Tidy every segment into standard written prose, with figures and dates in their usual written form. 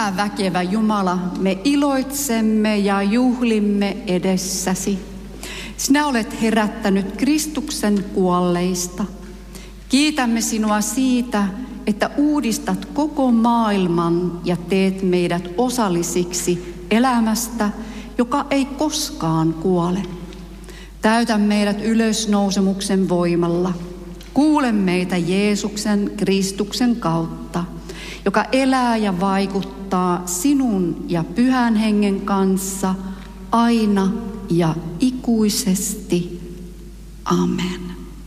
Pyhä väkevä Jumala, me iloitsemme ja juhlimme edessäsi. Sinä olet herättänyt Kristuksen kuolleista. Kiitämme sinua siitä, että uudistat koko maailman ja teet meidät osallisiksi elämästä, joka ei koskaan kuole. Täytä meidät ylösnousemuksen voimalla. Kuule meitä Jeesuksen Kristuksen kautta, joka elää ja vaikuttaa sinun ja Pyhän Hengen kanssa aina ja ikuisesti. Amen.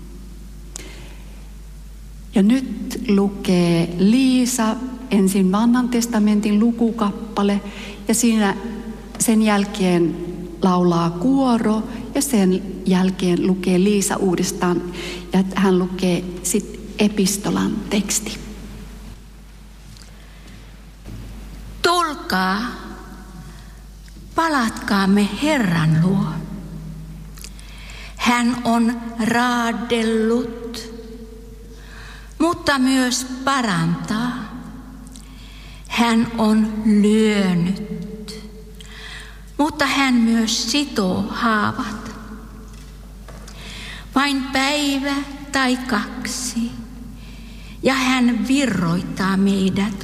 Ja nyt lukee Liisa ensin Vanhan testamentin lukukappale ja sen jälkeen laulaa kuoro ja sen jälkeen lukee Liisa uudestaan ja hän lukee sitten epistolan teksti. Tulkaa, palatkaamme Herran luo. Hän on raadellut, mutta myös parantaa. Hän on lyönyt, mutta hän myös sitoo haavat. Vain päivä tai kaksi, ja hän virroittaa meidät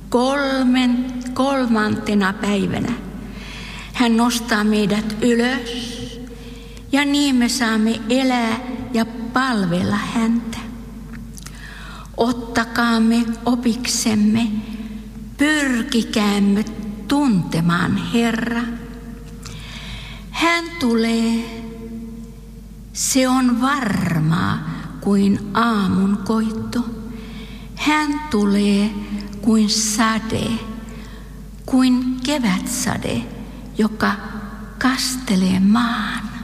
kolmantena päivänä. Hän nostaa meidät ylös, ja niin me saamme elää ja palvella häntä. Ottakaamme opiksemme, pyrkikäämme tuntemaan Herra. Hän tulee, se on varmaa kuin aamun koitto. Hän tulee kuin sade, kuin kevätsade, joka kastelee maan.